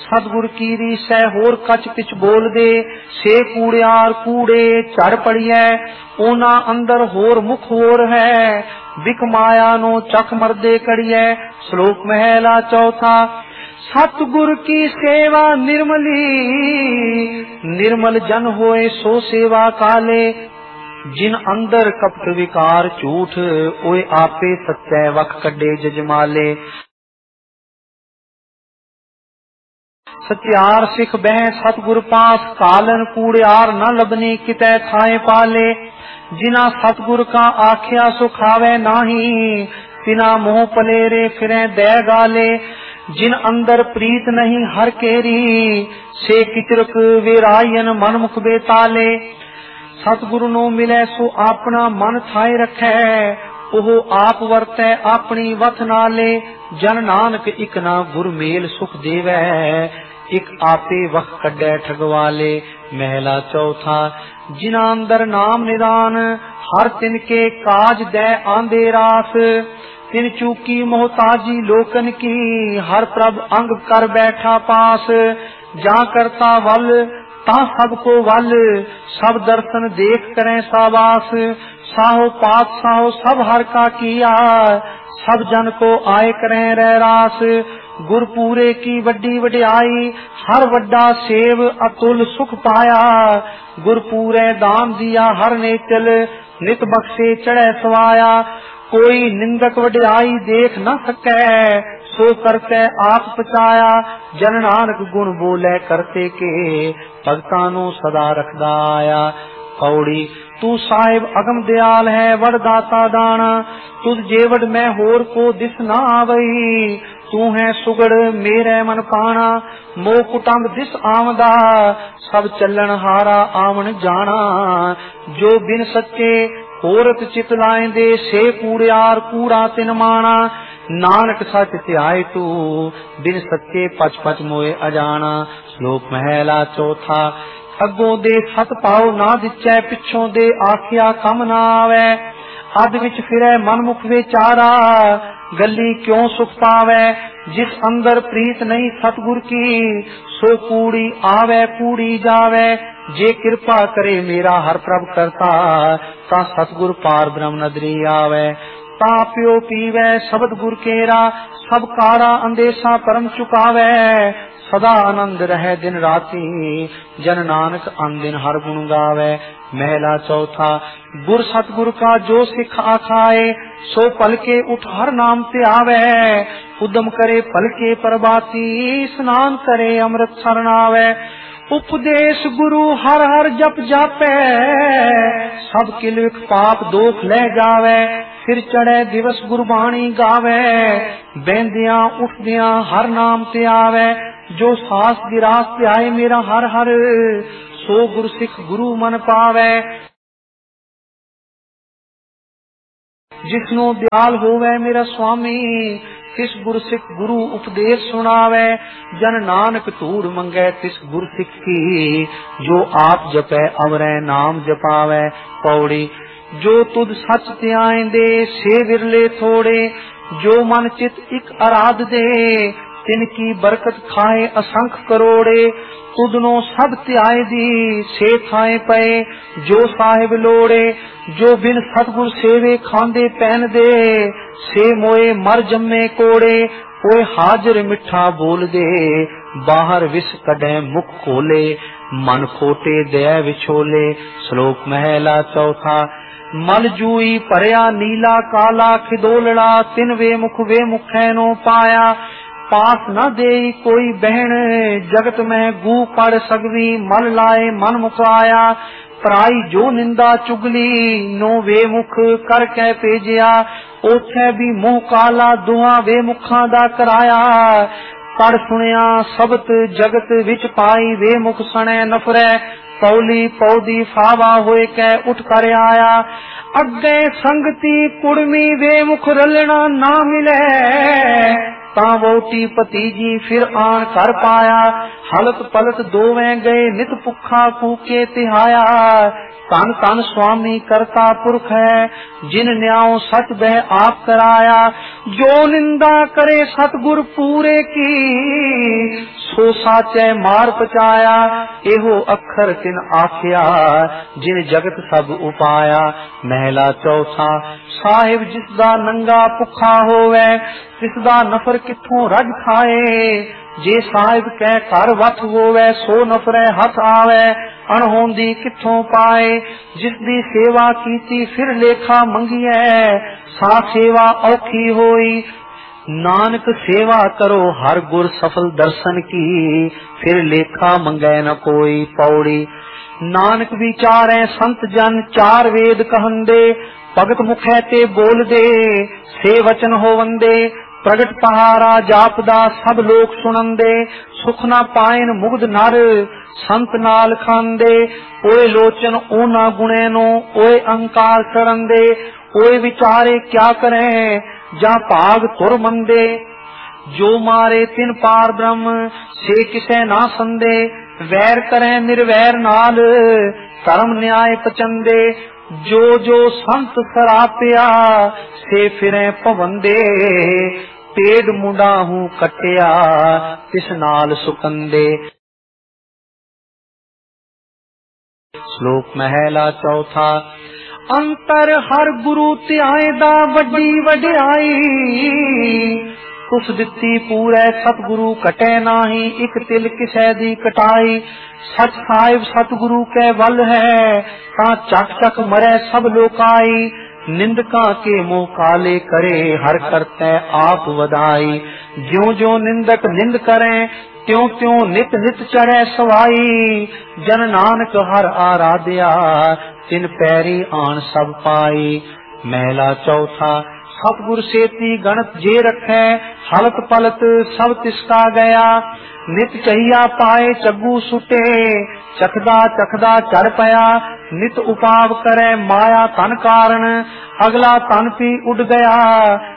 सतगुर की रीसै होर कच पिच बोल दे, से कूड़ियार कूड़े चढ़ पड़िए, ओना अंदर होर मुख होर है, बिक माया नो चख मरदे कड़िए। श्लोक महला चौथा। सतगुर की सेवा निर्मली, निर्मल जन होए सो सेवा काले, जिन अंदर कपट विकार झूठ, ओए आपे सच्चे वख कड्डे जजमाले। सत्यार सिख बह सतगुर पास, कालन कूड़ियार न लबनी कितै थाए पाले, जिना सतगुर का आख्या सुखावे नाही, तिना मोह पलेरे फिरे दे गाले। जिन अंदर प्रीत नहीं हर केरी, से किचरक वेरायन मन मुख बेताले। सतगुरु नो मिले सो अपना मन थाए रखै, ओह आप वरतै अपनी वथ नाले। जन नानक इक ना गुर मेल सुख देवै, इक आपे वख कड्डै ठगवाले। महला चौथा। जिना अंदर नाम निदान, हर तिनके काज दे आंदे रास, तिन चूकी मोहताजी लोकन की, हर प्रभ अंग कर बैठा पास। जा करता वल ता सबको वल, सब दर्शन देख करें साबास। साहो पात साहो सब हर का किया, सब जन को आए करें रह रास। गुरपूरे की वड्डी वड्याई, हर वड्डा सेव अतुल सुख पाया। गुरपूरे दान दिया हर ने चल, नित बख्शे चढ़े सवाया। कोई निंदक वड्याई देख न सकै, सो करके आप पचाया। जन नानक गुण बोले करते के, भगतां नू सदा रखदा आया। कौड़ी। तू साहिब अगम दयाल है वरदाता दाना, तुझ जेवड़ में होर को दिस न आवई। तू है सुगड़ मेरे मन पाना, मोह कुटुंब दिस आमदा, सब चलन हारा आवन जाना। जो बिन सच्चे होरत चित लाएंदे, से कूड़ियार कूड़ा तिन माना। नानक सच ध्याय तू, बिन सच्चे पच पच मोए अजाना। श्लोक महला चौथा। अगों दे सत पाओ ना दिचै, पिछों दे आखिया कम ना आवे। अध विच फिरै मन मुख विचारा, गली क्यों सुख पावे। जिस अंदर प्रीत नहीं सतगुर की, सो कूड़ी आवे कूड़ी जावे। जे कृपा करे मेरा हर प्रभ करता, ता सतगुर पार ब्रह्म नदरी आवे। ता प्यो पीवे शब्द गुर केरा, सब कारा अंदेशा परम चुकावे। सदा आनंद रहे दिन राती, जन नानक अन दिन हर गुण गावे। महला चौथा। गुर सतगुर का जो सिख आखाए, सो पल के उठ हर नाम ते आवे। उद्यम करे पल के प्रभाती, स्नान करे अमृत शरण आवे। उपदेश गुरु हर हर जप जापे, सब किलविख पाप दोख ले जावे। फिर चढ़े दिवस गुरबाणी गावे, बेंदिया उठदिया हर नाम ते आवे। जो सास गिरास ते आए मेरा हर हर, सो गुर सिख गुरु मन पावे। जिसनो दयाल होवे मेरा स्वामी, तिस गुर सिख गुरु उपदेश सुनावे। जन नानक धूड़ मंगे तिस गुर सिख की, जो आप जपै अवरै नाम जपावे। पौड़ी। जो तुद सच त्याएंदे, से विरले थोड़े। जो मन चित इक आराध दे, तिनकी बरकत खाए असंख करोड़े। तुदनो सब त्याए दी, से थाए पए जो साहिब लोड़े। जो बिन सतगुर सेवे खांदे पैन दे, से मोए मर जम्मे कोड़े। ओए हाजिर मिठा बोल दे, बाहर विष कढे मुख खोले। मन खोटे दया विछोले। श्लोक महला चौथा। मल जूई भरिया नीला काला, खिदोलड़ा तिन वे मुखै नो पाया। पास न देई कोई बहन, जगत में गू पड़ सगवी। मल लाए मन मुकाया, पराई जो निंदा चुगली। नो वे मुख कर कै भेजिया, ओथे भी मुंह काला। दुआ वे मुखां दा कराया, पढ़ सुनिया सबत जगत विच पाई। वे मुख सने नफरै, पौली पौदी फावा होए कै उठ कर आया। अगे संगति कुड़मी, वे मुख रलना ना मिले। ता वोटी भतीजी फिर आन कर पाया। हलत पलत दोवें गए, नित भुखा कूके तिहाया। तन तन स्वामी करता पुरख है, जिन न्याओ सच बह आप कराया। जो निंदा करे सतगुर पूरे की, सो साचै मार पचाया, एहो अखर तिन आखिया, जिन जगत सब उपाया। महला चौथा, साहिब जिसदा नंगा भुखा होवे, तिसदा नफर किथों रज खाए। जे साहिब कै घर वथ होवे, सो नफरै हथ आवे, अणहोंदी किथों पाए। जिसदी सेवा कीती फिर लेखा मंगिए, सा सेवा औखी होई। नानक सेवा करो हर गुर सफल दर्शन की, फिर लेखा मंगै न कोई। पौड़ी। नानक विचारै संत जन चार वेद कहंदे, भगत मुखै ते बोलदे, से वचन होवंदे। प्रगट पहारा जापदा सब लोक सुनंदे, सुख न पायन मुग्ध नर संत नाल खांदे। ओए लोचन ओना गुणे नो, ओए अहंकार चढ़ंदे। ओए विचारे क्या करें, जा भाग तुर मंदे। जो मारे तिन पार ब्रह्म, से किसे ना संदे। वैर करें निर्वैर नाल, धर्म न्याय पचंदे। जो जो संत सरापिया, से फिरें पवंदे। पेड़ मुंडाहू कटिया, तिस नाल सुकंदे। श्लोक महला चौथा। अंतर हर गुरु ध्याए दा वड्डी वड्याई, तुस दिती पूरे सतगुरु कटे नाही, इक तिल किसै दी कटाई। सच साहिब सतगुरु कै वल है, ता चक चक मरै सब लोकाई। निंदका के मोह काले करे, हर करते आप वदाई। ज्यों ज्यों निंदक निंद करें, त्यों त्यों नित नित चढ़े सवाई। जन नानक हर आराध्या, तिन पैरी आन सब पाई। महला चौथा। सतगुर सेती गणत जे रखै, हलत पलत सब तिसका गया। नित चहिया पाए चग्गू सुटे, चखदा चखदा चढ़ पया। नित उपाव करे माया तन कारण, अगला तन पी उड़ गया।